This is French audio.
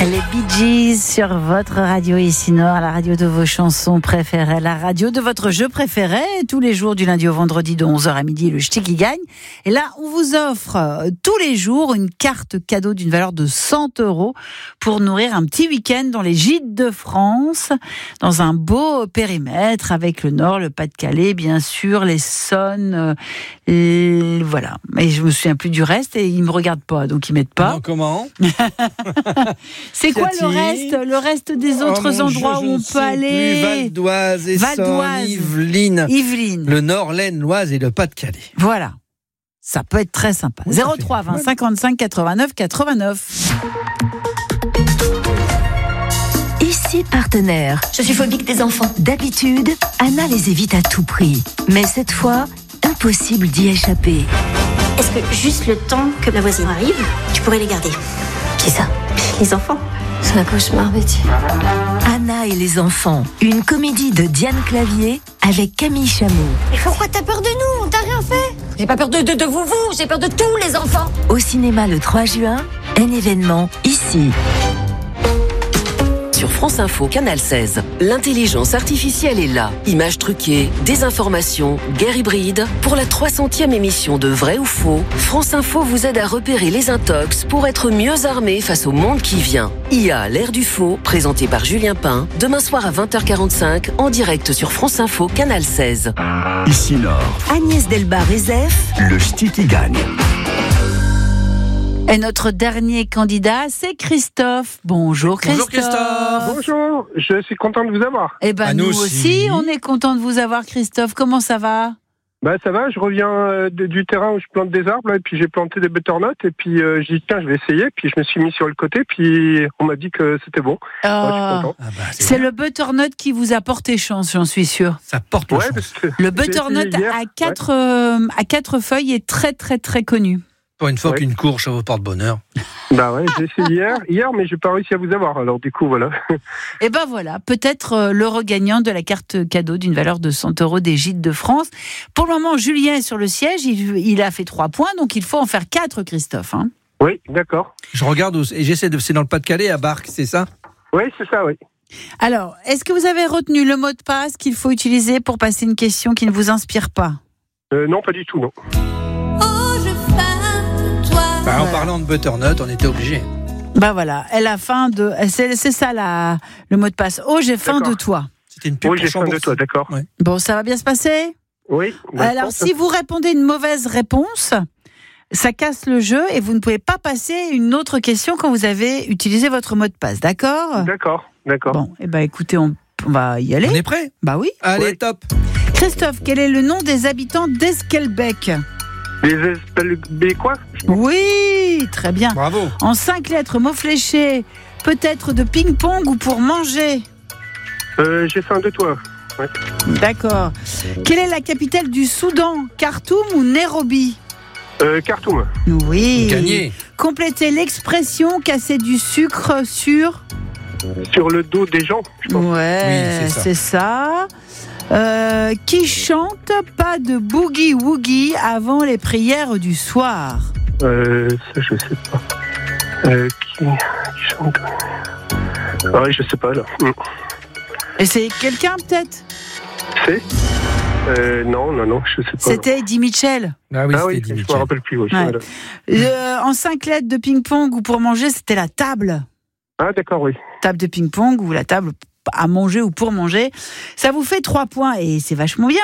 Les Bee Gees sur votre radio ici Nord, la radio de vos chansons préférées, la radio de votre jeu préféré, tous les jours du lundi au vendredi de 11h à midi, le ch'ti qui gagne. Et là, on vous offre tous les jours une carte cadeau d'une valeur de 100 € pour nourrir un petit week-end dans les gîtes de France, dans un beau périmètre avec le Nord, le Pas-de-Calais, bien sûr, l'Essonne, voilà. Mais je me souviens plus du reste et ils me regardent pas, donc ils mettent pas. Non, comment? C'est quoi le reste des autres endroits où on peut aller? Val d'Oise, Essonne, Yvelines, le Nord, l'Aisne, l'Oise et le Pas-de-Calais. Voilà, ça peut être très sympa. Oui, 03 20 55 89 89. Ici partenaire. Je suis phobique des enfants. D'habitude, Anna les évite à tout prix. Mais cette fois, impossible d'y échapper. Est-ce que juste le temps que la voisine arrive, tu pourrais les garder? Qui ça? Les enfants. C'est un cauchemar, Betty. Anna et les enfants, une comédie de Diane Clavier avec Camille Chamou. Mais pourquoi t'as peur de nous? On t'a rien fait. J'ai pas peur de vous, j'ai peur de tous les enfants. Au cinéma le 3 juin, un événement ici. Sur France Info, Canal 16, l'intelligence artificielle est là. Images truquées, désinformation, guerre hybride. Pour la 300e émission de Vrai ou Faux, France Info vous aide à repérer les intox pour être mieux armé face au monde qui vient. IA, l'ère du faux, présenté par Julien Pain, demain soir à 20h45, en direct sur France Info, Canal 16. Ici Nord, Agnès Delbar-Rezef, le ch'ti qui gagne. Et notre dernier candidat, c'est Christophe. Bonjour Christophe. Bonjour Christophe. Bonjour, je suis content de vous avoir. Eh ben nous aussi, on est content de vous avoir Christophe. Comment ça va? Bah ça va, je reviens du terrain où je plante des arbres là, et puis j'ai planté des butternuts et puis j'ai dit tiens je vais essayer, puis je me suis mis sur le côté puis on m'a dit que c'était bon. Oh, moi, je suis content. c'est le butternut qui vous a porté chance, j'en suis sûr. Ça porte chance. Le butternut à 4 feuilles est très très très connu. Pour une fois qu'une courge, ça vous porte bonheur. Bah ouais, j'ai essayé hier, mais j'ai pas réussi à vous avoir. Alors du coup, voilà. Et ben voilà, peut-être l'heureux gagnant de la carte cadeau d'une valeur de 100 € des Gîtes de France. Pour le moment, Julien est sur le siège. Il a fait 3 points, donc il faut en faire 4, Christophe. Hein. Oui, d'accord. Je regarde et j'essaie de. C'est dans le Pas-de-Calais, à Barques, c'est ça? Oui, c'est ça, oui. Alors, est-ce que vous avez retenu le mot de passe qu'il faut utiliser pour passer une question qui ne vous inspire pas? Non, pas du tout, non. Bah, en parlant de butternut, on était obligé. Bah voilà, elle a faim de. C'est ça le mot de passe. Oh, j'ai faim de toi. C'était une pub oui, j'ai faim de toi, d'accord. Ouais. Bon, ça va bien se passer? Oui. Alors, si vous répondez une mauvaise réponse, ça casse le jeu et vous ne pouvez pas passer une autre question quand vous avez utilisé votre mot de passe, d'accord? D'accord. Bon, et ben écoutez, on va y aller. On est prêt? Bah oui. Allez, oui. Top. Christophe, quel est le nom des habitants d'Esquelbec? Les Espelbés quoi? Oui, très bien. Bravo. En 5 lettres, mot fléché, peut-être de ping-pong ou pour manger? J'ai faim de toi. Ouais. D'accord. Quelle est la capitale du Soudan? Khartoum ou Nairobi? Khartoum. Oui. Gagné. Complétez l'expression casser du sucre sur le dos des gens, je pense. Ouais, oui, c'est ça. Qui chante pas de boogie-woogie avant les prières du soir? Ça, je sais pas. Qui chante? Ah oui, je sais pas, là. Et c'est quelqu'un, peut-être? C'est non, je sais pas. C'était Eddie Mitchell. Ah oui, oui, je me rappelle plus. Oui, Ouais. Voilà. En 5 lettres de ping-pong ou pour manger, c'était la table. Ah d'accord, oui. Table de ping-pong ou la table à manger ou pour manger. Ça vous fait 3 points et c'est vachement bien.